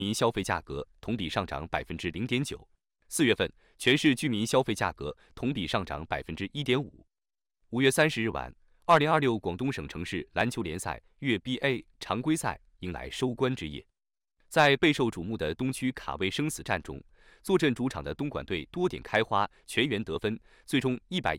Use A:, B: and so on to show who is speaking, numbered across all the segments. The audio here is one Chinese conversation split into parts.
A: 民消费价格同比上涨0.9%。4月份，全市居民消费价格同比上涨1.5%。5月30日晚，2026广东省城市篮球联赛粤 BA 常规赛迎来收官之夜。在备受瞩目的东区卡位生死战中，坐镇主场的东莞队多点开花，全员得分，最终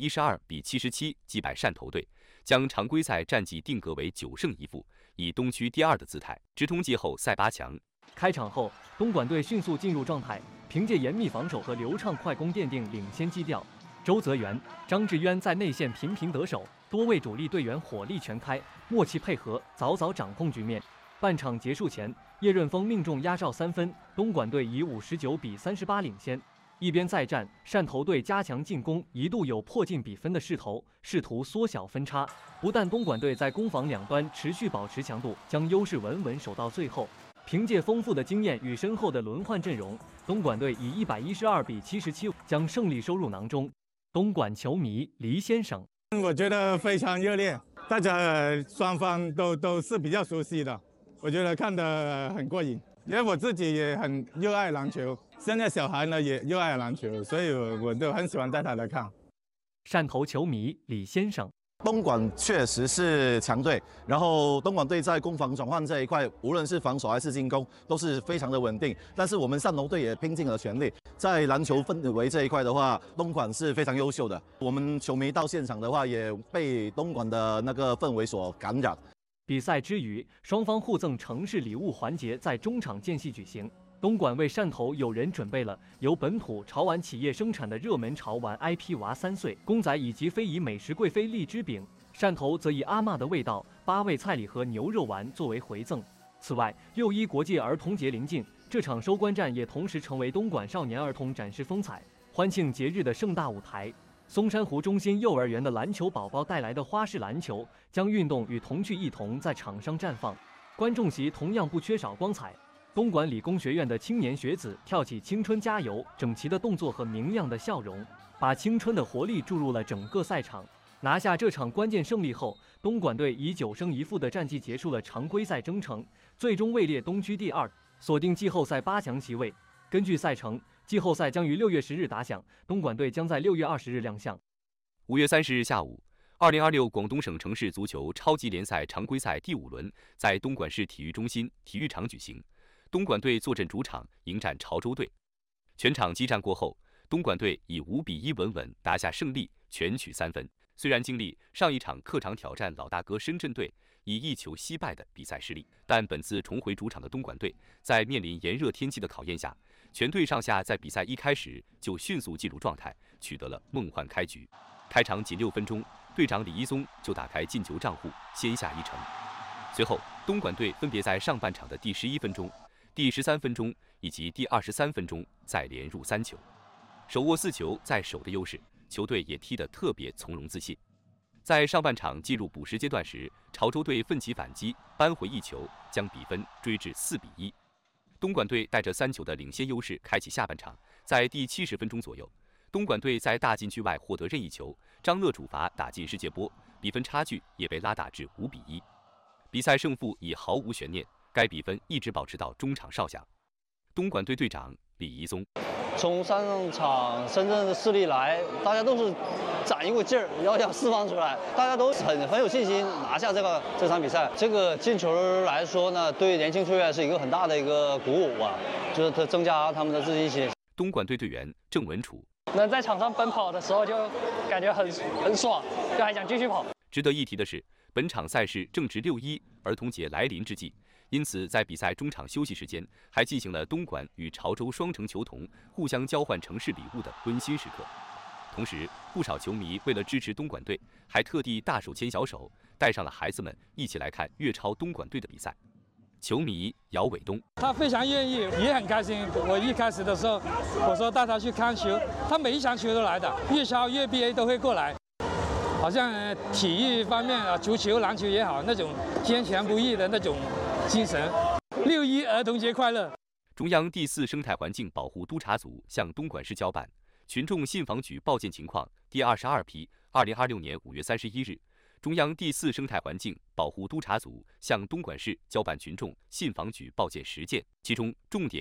A: 112-77击败汕头队，将常规赛战绩定格为9胜1负，以东区第2的姿态直通季后赛8强。
B: 开场后，东莞队迅速进入状态，凭借严密防守和流畅快攻奠定领先基调。周泽元、张志渊在内线频频得手，多位主力队员火力全开，默契配合，早早掌控局面。半场结束前，叶润峰命中压哨3分，东莞队以59-38领先。一边再战，汕头队加强进攻，一度有迫近比分的势头，试图缩小分差。不但东莞队在攻防两端持续保持强度，将优势稳稳守到最后。凭借丰富的经验与深厚的轮换阵容，东莞队以112-77将胜利收入囊中。东莞球迷黎先生，
C: 我觉得非常热烈，大家双方都是比较熟悉的，我觉得看得很过瘾。因为我自己也很热爱篮球，现在小孩呢也热爱篮球，所以我都很喜欢带他来看。
B: 汕头球迷李先生，
D: 东莞确实是强队，然后东莞队在攻防转换这一块，无论是防守还是进攻，都是非常的稳定。但是我们汕头队也拼尽了全力，在篮球氛围这一块的话，东莞是非常优秀的。我们球迷到现场的话，也被东莞的那个氛围所感染。
B: 比赛之余，双方互赠城市礼物环节在中场间隙举行。东莞为汕头友人准备了由本土潮玩企业生产的热门潮玩 IP 娃3岁公仔以及非遗美食贵妃荔枝饼，汕头则以阿嬷的味道8味菜礼盒牛肉丸作为回赠。此外，6·1国际儿童节临近，这场收官战也同时成为东莞少年儿童展示风采、欢庆节日的盛大舞台。松山湖中心幼儿园的篮球宝宝带来的花式篮球，将运动与童趣一同在场上绽放，观众席同样不缺少光彩。东莞理工学院的青年学子跳起青春加油整齐的动作和明亮的笑容，把青春的活力注入了整个赛场。拿下这场关键胜利后，东莞队以9胜1负的战绩结束了常规赛征程，最终位列东区第2，锁定季后赛8强席位。根据赛程，季后赛将于6月10日打响，东莞队将在6月20日亮相。
A: 5月30日下午，2026广东省城市足球超级联赛常规赛第5轮在东莞市体育中心体育场举行。东莞队坐镇主场迎战潮州队。全场激战过后，东莞队以5-1稳稳拿下胜利，全取3分。虽然经历上一场客场挑战老大哥深圳队以1球惜败的比赛失利，但本次重回主场的东莞队在面临炎热天气的考验下，全队上下在比赛一开始就迅速进入状态，取得了梦幻开局。开场仅6分钟，队长李一松就打开进球账户，先下1城。随后，东莞队分别在上半场的第11分钟、第13分钟以及第23分钟再连入3球，手握4球在手的优势，球队也踢得特别从容自信。在上半场进入补时阶段时，潮州队奋起反击，扳回1球，将比分追至4-1。东莞队带着3球的领先优势开启下半场，在第70分钟左右，东莞队在大禁区外获得任意球，张乐主罚打进世界波，比分差距也被拉大至5-1。比赛胜负已毫无悬念，该比分一直保持到中场哨响。东莞队队长李一松，
E: 从上场深圳的势力来，大家都是攒一股劲儿，要释放出来，大家都很有信心拿下这场比赛。这个进球来说呢，对年轻球员是一个很大的一个鼓舞啊，就是它增加他们的自信心。
A: 东莞队队员郑文楚，
F: 能在场上奔跑的时候就感觉很爽，就还想继续跑。
A: 值得一提的是，本场赛事正值6·1儿童节来临之际，因此在比赛中场休息时间还进行了东莞与潮州双城球童互相交换城市礼物的温馨时刻。同时，不少球迷为了支持东莞队，还特地大手牵小手，带上了孩子们一起来看粤超东莞队的比赛。球迷姚伟东，
G: 他非常愿意，也很开心。我一开始的时候，我说带他去看球，他每一场球都来的，粤超、粤 BA 都会过来。好像体育方面啊，足球、篮球也好，那种坚强不移的那种精神。6·1儿童节快乐！
A: 中央第4生态环境保护督察组向东莞市交办群众信访举报件情况第22批，2026年5月31日， 中央第4生态环境保护督察组向东莞市交办群众信访举报件10件，其中重点